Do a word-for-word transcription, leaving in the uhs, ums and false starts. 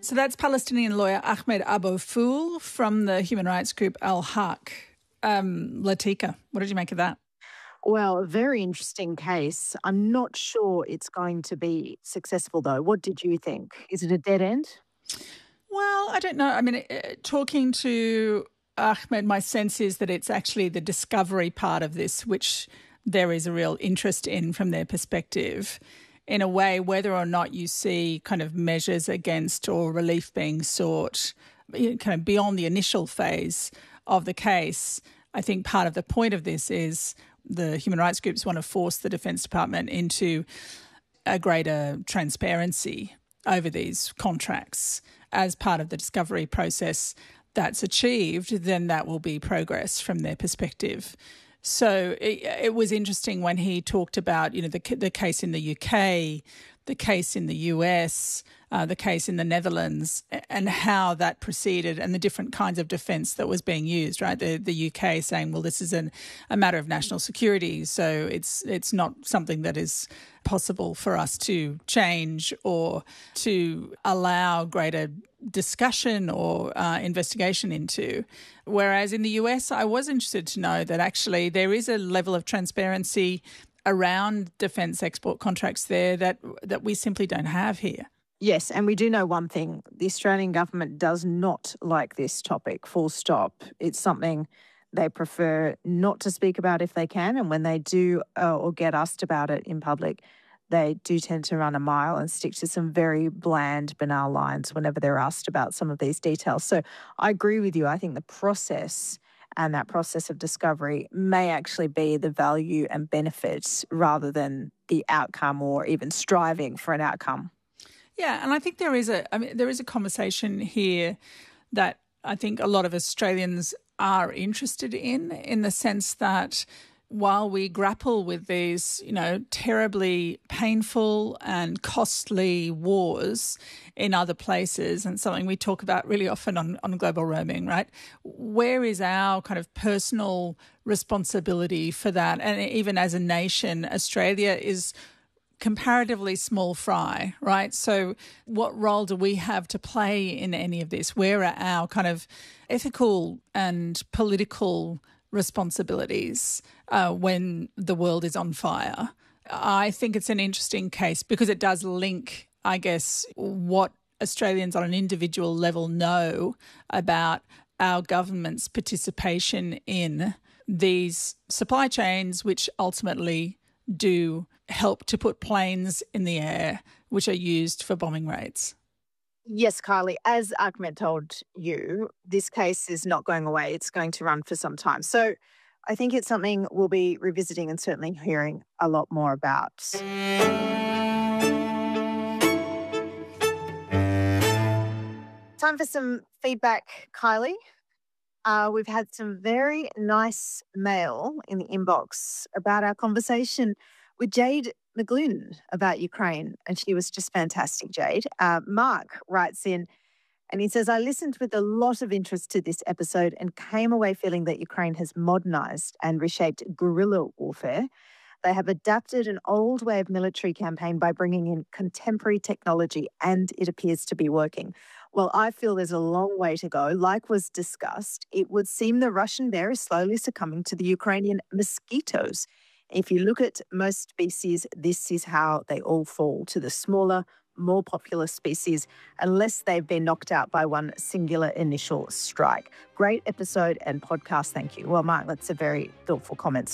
So that's Palestinian lawyer Ahmed Abofoul from the human rights group Al-Haq. Um, Latika, what did you make of that? Well, a very interesting case. I'm not sure it's going to be successful, though. What did you think? Is it a dead end? Well, I don't know. I mean, uh, talking to Ahmed, my sense is that it's actually the discovery part of this, which there is a real interest in from their perspective. In a way, whether or not you see kind of measures against or relief being sought kind of beyond the initial phase of the case, I think part of the point of this is the human rights groups want to force the Defence Department into a greater transparency over these contracts. As part of the discovery process that's achieved, then that will be progress from their perspective. So it, it was interesting when he talked about, you know, the the case in the U K, the case in the U S, uh, the case in the Netherlands, and how that proceeded and the different kinds of defence that was being used, right? The the U K saying, well, this is an, a matter of national security, so it's it's not something that is possible for us to change or to allow greater discussion or uh, investigation into. Whereas in the U S, I was interested to know that actually there is a level of transparency around defence export contracts there that that we simply don't have here. Yes, and we do know one thing. The Australian government does not like this topic, full stop. It's something they prefer not to speak about if they can, and when they do uh, or get asked about it in public, they do tend to run a mile and stick to some very bland, banal lines whenever they're asked about some of these details. So I agree with you. I think the process and that process of discovery may actually be the value and benefits rather than the outcome or even striving for an outcome. Yeah, and I think there is a I mean there is a conversation here that I think a lot of Australians are interested in, in the sense that while we grapple with these, you know, terribly painful and costly wars in other places, and something we talk about really often on, on Global Roaming, right? Where is our kind of personal responsibility for that? And even as a nation, Australia is comparatively small fry, right? So what role do we have to play in any of this? Where are our kind of ethical and political responsibilities uh, when the world is on fire? I think it's an interesting case because it does link, I guess, what Australians on an individual level know about our government's participation in these supply chains, which ultimately do help to put planes in the air, which are used for bombing raids. Yes, Kylie, as Ahmed told you, this case is not going away. It's going to run for some time. So I think it's something we'll be revisiting and certainly hearing a lot more about. Time for some feedback, Kylie. Uh, we've had some very nice mail in the inbox about our conversation with Jade McGlynn about Ukraine, and she was just fantastic, Jade. Uh, Mark writes in, and he says, I listened with a lot of interest to this episode and came away feeling that Ukraine has modernised and reshaped guerrilla warfare. They have adapted an old way of military campaign by bringing in contemporary technology, and it appears to be working. Well, I feel there's a long way to go. Like was discussed, it would seem the Russian bear is slowly succumbing to the Ukrainian mosquitoes. If you look at most species, this is how they all fall to the smaller, more popular species, unless they've been knocked out by one singular initial strike. Great episode and podcast, thank you. Well, Mark, that's a very thoughtful comment.